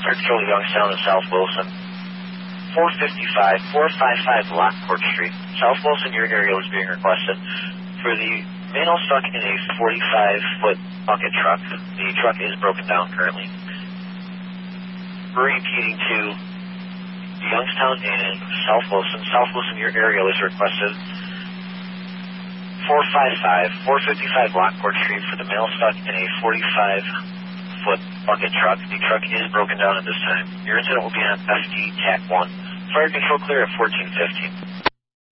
Fire Control Youngstown and South Wilson. 455 Lockport Street. South Wilson, your aerial is being requested for the male stuck in a 45-foot bucket truck. The truck is broken down currently. Repeating to Youngstown and South Wilson. South Wilson, your aerial is requested. 455 Lockport Street for the male stuck in a 45-foot bucket truck. The truck is broken down at this time. Your incident will be on FD TAC 1. Fire control clear at 1415.